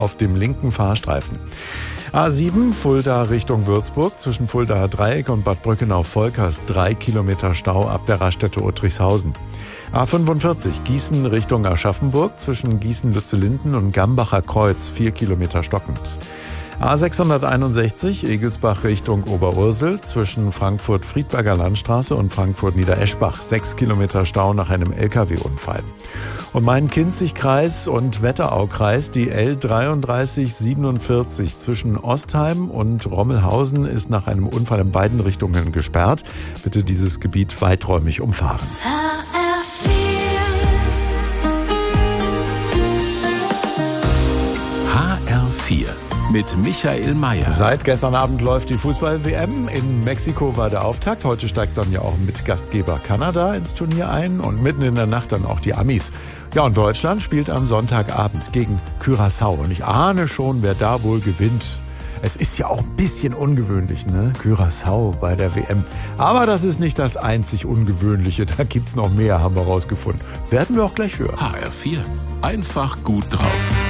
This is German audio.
auf dem linken Fahrstreifen. A7 Fulda Richtung Würzburg, zwischen Fuldaer Dreieck und Bad Brückenau-Volkers 3 Kilometer Stau ab der Raststätte Uttrichshausen. A45 Gießen Richtung Aschaffenburg, zwischen Gießen-Lützellinden und Gambacher Kreuz 4 Kilometer stockend. A661 Egelsbach Richtung Oberursel, zwischen Frankfurt-Friedberger Landstraße und Frankfurt-Niedereschbach 6 Kilometer Stau nach einem LKW-Unfall. Und Main-Kinzig-Kreis und Wetteraukreis, die L3347 zwischen Ostheim und Rommelhausen ist nach einem Unfall in beiden Richtungen gesperrt. Bitte dieses Gebiet weiträumig umfahren. HR4 mit Michael Mayer. Seit gestern Abend läuft die Fußball-WM. In Mexiko war der Auftakt. Heute steigt dann ja auch mit Gastgeber Kanada ins Turnier ein und mitten in der Nacht dann auch die Amis. Ja, und Deutschland spielt am Sonntagabend gegen Curaçao. Und ich ahne schon, wer da wohl gewinnt. Es ist ja auch ein bisschen ungewöhnlich, ne? Curaçao bei der WM. Aber das ist nicht das einzig Ungewöhnliche. Da gibt's noch mehr, haben wir rausgefunden. Werden wir auch gleich hören. HR4. Einfach gut drauf.